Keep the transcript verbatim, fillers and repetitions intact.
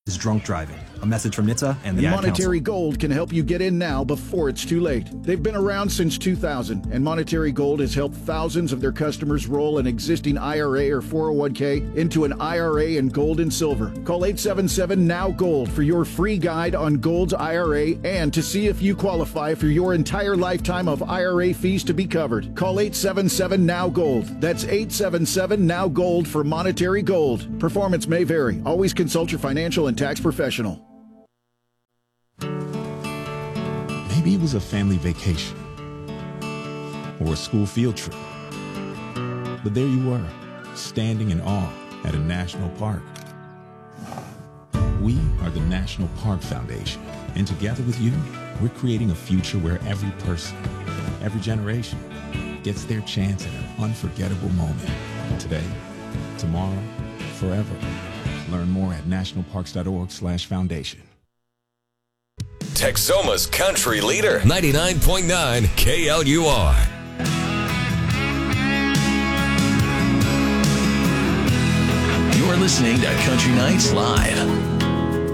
is drunk driving. A message from N H T S A and the And Ad Monetary Council. Gold can help you get in now before it's too late. They've been around since two thousand, and Monetary Gold has helped thousands of their customers roll an existing I R A or four oh one k into an I R A in gold and silver. Call eight seven seven N O W Gold for your free guide on Gold's I R A and to see if you qualify for your entire lifetime of I R A fees to be covered. Call eight seven seven N O W Gold. That's eight seven seven N O W Gold for Monetary Gold. Performance may vary. Always consult your financial and tax professional. Maybe it was a family vacation or a school field trip. But there you were, standing in awe at a national park. We are the National Park Foundation, and together with you, we're creating a future where every person, every generation, gets their chance at an unforgettable moment. Today, tomorrow, forever. Learn more at nationalparks.org slash foundation. Texoma's country leader, ninety-nine point nine K L U R. You're listening to Country Nights Live.